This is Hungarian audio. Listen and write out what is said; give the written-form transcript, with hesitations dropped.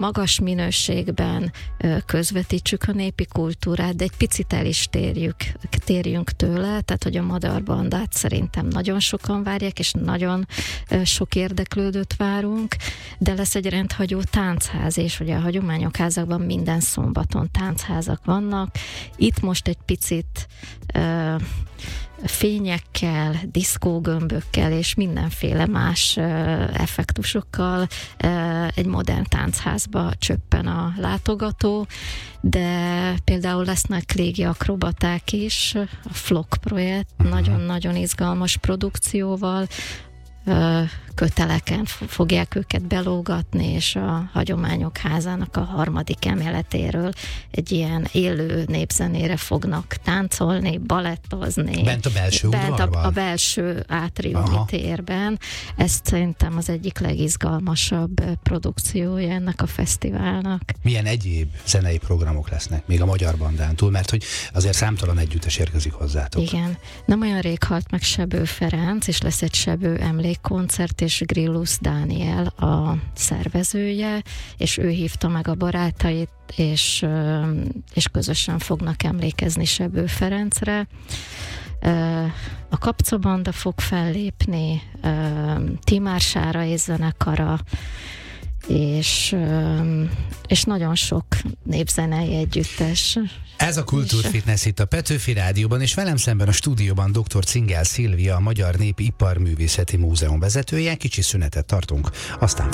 magas minőségben közvetítsük a népi kultúrát, de egy picit el is térjünk tőle, tehát hogy a Magyar Bandát szerintem nagyon sokan várják, és nagyon sok érdeklődőt várunk, de lesz egy rendhagyó táncház, és ugye a Hagyományok Házakban minden szombaton táncházak vannak. Itt most egy picit fényekkel, diszkógömbökkel és mindenféle más effektusokkal egy modern táncházba csöppen a látogató, de például lesznek légi akrobaták is, a Flock projekt, nagyon-nagyon izgalmas produkcióval, köteleken fogják őket belógatni, és a Hagyományok Házának a 3. emeletéről egy ilyen élő népzenére fognak táncolni, balettozni. Bent a belső udvarban? A belső átriumi térben. Ez szerintem az egyik legizgalmasabb produkciója ennek a fesztiválnak. Milyen egyéb zenei programok lesznek még a Magyar Bandán túl, mert hogy azért számtalan együttes érkezik hozzátok. Igen. Nem olyan rég halt meg Sebő Ferenc, és lesz egy Sebő emlékkoncert, és Grillus Dániel a szervezője, és ő hívta meg a barátait, és közösen fognak emlékezni Sebő Ferencre. A Kapcsa Banda fog fellépni, Timár Sára zenekara, és nagyon sok népzenei együttes. Ez a Kultúrfitness itt a Petőfi Rádióban, és velem szemben a stúdióban dr. Cingel Szilvia, a Magyar Népi Iparművészeti Múzeum vezetője. Kicsi szünetet tartunk, aztán